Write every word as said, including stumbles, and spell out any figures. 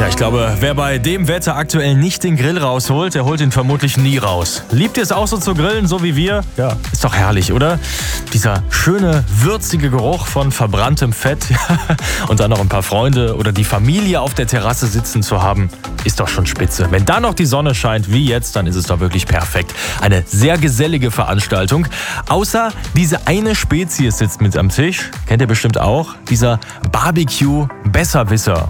Ja, ich glaube, wer bei dem Wetter aktuell nicht den Grill rausholt, der holt ihn vermutlich nie raus. Liebt ihr es auch so zu grillen, so wie wir? Ja, ist doch herrlich, oder? Dieser schöne, würzige Geruch von verbranntem Fett und dann noch ein paar Freunde oder die Familie auf der Terrasse sitzen zu haben, ist doch schon spitze. Wenn da noch die Sonne scheint, wie jetzt, dann ist es doch wirklich perfekt. Eine sehr gesellige Veranstaltung. Außer diese eine Spezies sitzt mit am Tisch, kennt ihr bestimmt auch, dieser Barbecue-Besserwisser.